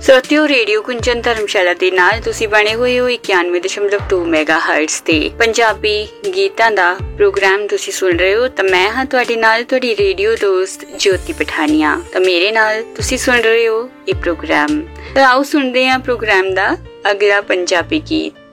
श्रोतियो radio कुंजन धर्मशाला ਦੇ ਨਾਲ ਤੁਸੀਂ ਬਣੇ ਹੋਏ ਹੋ 91.2 ਮੈਗਾਹਰਟਜ਼ ਤੇ ਪੰਜਾਬੀ ਗੀਤਾਂ ਦਾ ਪ੍ਰੋਗਰਾਮ ਤੁਸੀਂ ਸੁਣ ਰਹੇ ਹੋ ਤਾਂ ਮੈਂ ਹਾਂ ਤੁਹਾਡੇ ਨਾਲ ਤੁਹਾਡੀ ਰੇਡੀਓ ਦੋਸਤ ਜੋਤੀ ਪਠਾਨੀਆ। ਤਾਂ ਮੇਰੇ ਨਾਲ ਤੁਸੀਂ ਸੁਣ ਰਹੇ ਹੋ ਇਹ ਪ੍ਰੋਗਰਾਮ। ਤਾਂ ਆਓ ਸੁਣਦੇ ਹਾਂ ਪ੍ਰੋਗਰਾਮ ਦਾ ਅਗਲਾ ਪੰਜਾਬੀ ਗੀਤ।